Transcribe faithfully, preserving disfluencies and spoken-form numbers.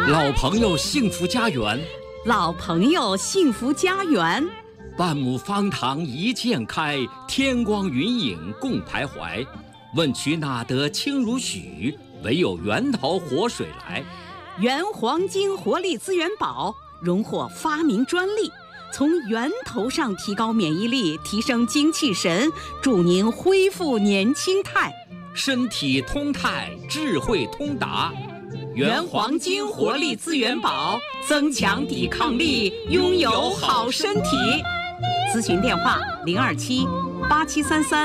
老朋友幸福家园， 老朋友幸福家园。 半亩方塘一鉴开，天光云影共徘徊。问渠哪得清如许？唯有源头活水来。 原黄金活力资源宝荣获发明专利，从源头上提高免疫力，提升精气神，助您恢复年轻态。 身体通泰，智慧通达。 原黄金活力资源宝，增强抵抗力，拥有好身体。咨询电话：零二七八七三三